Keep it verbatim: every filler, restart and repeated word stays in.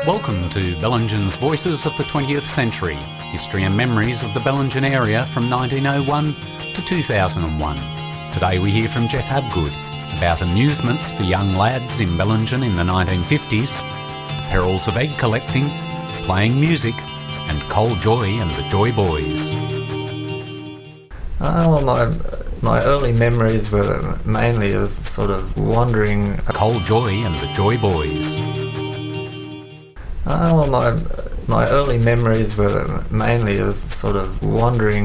Welcome to Bellingen's Voices of the twentieth Century, history and memories of the Bellingen area from nineteen oh one to two thousand one. Today we hear from Jeff Habgood about amusements for young lads in Bellingen in the nineteen fifties, the perils of egg collecting, playing music, and Cole Joy and the Joy Boys. Uh, well, my my early memories were mainly of sort of wandering. Cole Joy and the Joy Boys. Uh, well, my my early memories were mainly of sort of wandering